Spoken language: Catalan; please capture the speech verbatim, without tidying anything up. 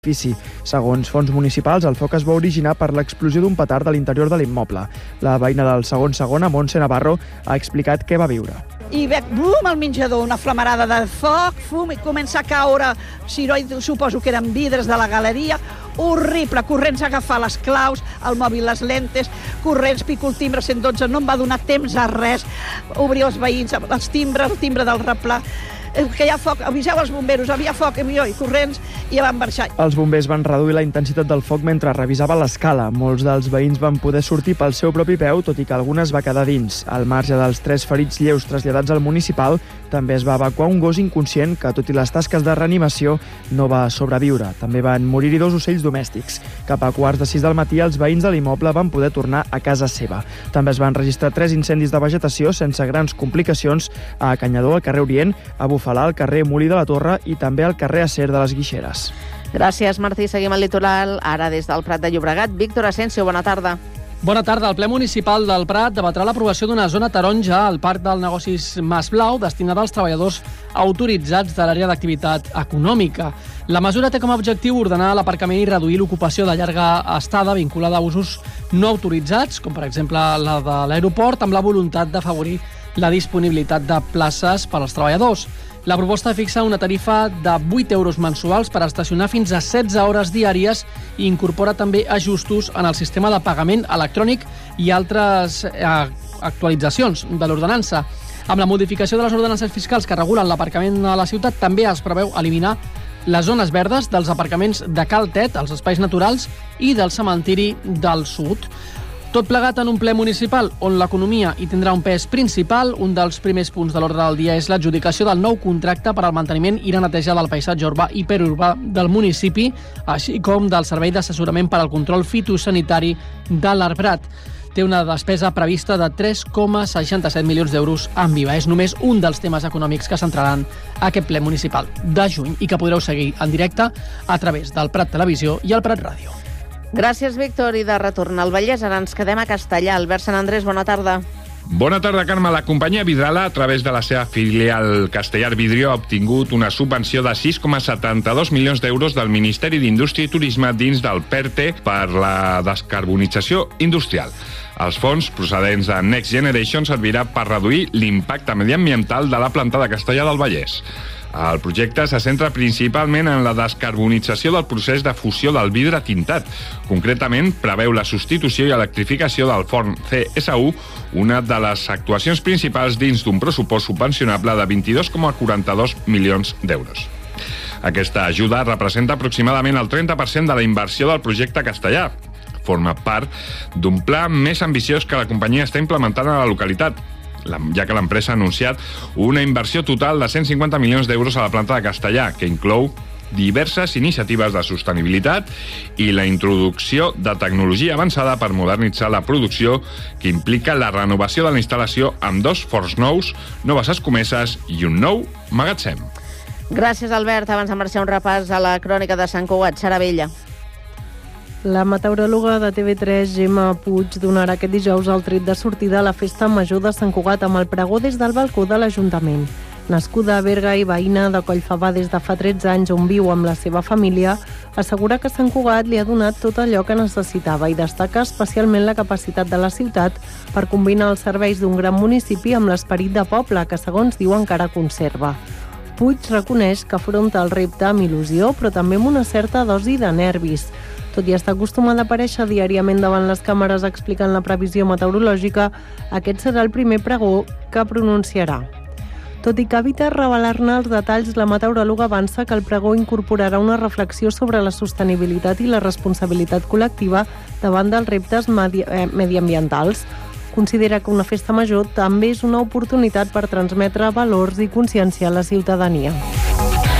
edifici. Segons fonts municipals, el foc es va originar per l'explosió d'un petard a l'interior de l'immoble. La veïna del segon segon, Montse Navarro, ha explicat què va viure. I veig, bum, al menjador, una flamarada de foc, fum, i comença a caure, soroll, suposo que eren vidres de la galeria, horrible, corrents a agafar les claus, el mòbil, les lentes, corrents, pico el timbre cent dotze, no em va donar temps a res, obrir els veïns, els timbres, el timbre del replà, que hi ha foc, aviseu els bomberos, havia foc, i corrents, i ja van marxar. Els bombers van reduir la intensitat del foc mentre revisava l'escala. Molts dels veïns van poder sortir pel seu propi peu, tot i que algunes va quedar dins. Al marge dels tres ferits lleus traslladats al municipal, també es va evacuar un gos inconscient que, tot i les tasques de reanimació, no va sobreviure. També van morir-hi dos ocells domèstics. Cap a quarts de sis del matí, els veïns de l'immoble van poder tornar a casa seva. També es van registrar tres incendis de vegetació sense grans complicacions a Canyadó, al carrer Orient, a Bufalà, al carrer Molí de la Torre i també al carrer Acer de les Guixeres. Gràcies, Martí. Seguim al litoral. Ara des del Prat de Llobregat. Víctor Asensio, bona tarda. Bona tarda. El ple municipal del Prat debatrà l'aprovació d'una zona taronja al Parc del Negocis Mas Blau destinada als treballadors autoritzats de l'àrea d'activitat econòmica. La mesura té com a objectiu ordenar l'aparcament i reduir l'ocupació de llarga estada vinculada a usos no autoritzats, com per exemple la de l'aeroport, amb la voluntat d'afavorir la disponibilitat de places per als treballadors. La proposta fixa una tarifa de vuit euros mensuals per estacionar fins a setze hores diàries i incorpora també ajustos en el sistema de pagament electrònic i altres eh, actualitzacions de l'ordenança. Amb la modificació de les ordenances fiscals que regulen l'aparcament a la ciutat, també es preveu eliminar les zones verdes dels aparcaments de Cal Tet, els espais naturals i del cementiri del Sud. Tot plegat en un ple municipal on l'economia hi tindrà un pes principal. Un dels primers punts de l'ordre del dia és l'adjudicació del nou contracte per al manteniment i la neteja del paisatge urbà i periurbà del municipi, així com del servei d'assessorament per al control fitosanitari de l'Arbrat. Té una despesa prevista de tres coma seixanta-set milions d'euros en viva. És només un dels temes econòmics que centraran aquest ple municipal de juny i que podreu seguir en directe a través del Prat Televisió i el Prat Ràdio. Gràcies, Víctor. I de retorn al Vallès, ara ens quedem a Castellà. Albert Sant Andrés, bona tarda. Bona tarda, Carme. La companyia Vidrala, a través de la seva filial Castellar Vidrio, ha obtingut una subvenció de sis coma setanta-dos milions d'euros del Ministeri d'Indústria i Turisme dins del PERTE per la descarbonització industrial. Els fons procedents de Next Generation servirà per reduir l'impacte mediambiental de la planta de Castellar del Vallès. El projecte se centra principalment en la descarbonització del procés de fusió del vidre tintat. Concretament, preveu la substitució i electrificació del forn C S U, una de les actuacions principals dins d'un pressupost subvencionable de vint-i-dos coma quaranta-dos milions d'euros. Aquesta ajuda representa aproximadament el trenta per cent de la inversió del projecte castellà. Forma part d'un pla més ambiciós que la companyia està implementant a la localitat, ja que l'empresa ha anunciat una inversió total de cent cinquanta milions d'euros a la planta de Castellà, que inclou diverses iniciatives de sostenibilitat i la introducció de tecnologia avançada per modernitzar la producció, que implica la renovació de la instal·lació amb dos forns nous, noves escomeses i un nou magatzem. Gràcies, Albert. Abans de marxar, un repàs a la crònica de Sant Cugat. Sara Vella. La meteoròloga de T V tres, Gemma Puig, donarà aquest dijous el tret de sortida a la Festa Major de Sant Cugat amb el pregó des del balcó de l'Ajuntament. Nascuda a Berga i veïna de Collfabà des de fa tretze anys, on viu amb la seva família, assegura que Sant Cugat li ha donat tot allò que necessitava i destaca especialment la capacitat de la ciutat per combinar els serveis d'un gran municipi amb l'esperit de poble, que segons diu encara conserva. Puig reconeix que afronta el repte amb il·lusió, però també amb una certa dosi de nervis. Tot i estar acostumada a aparèixer diàriament davant les càmeres explicant la previsió meteorològica, aquest serà el primer pregó que pronunciarà. Tot i que evita revelar-ne els detalls, la meteoròloga avança que el pregó incorporarà una reflexió sobre la sostenibilitat i la responsabilitat col·lectiva davant dels reptes medi- eh, mediambientals. Considera que una festa major també és una oportunitat per transmetre valors i conscienciar la ciutadania.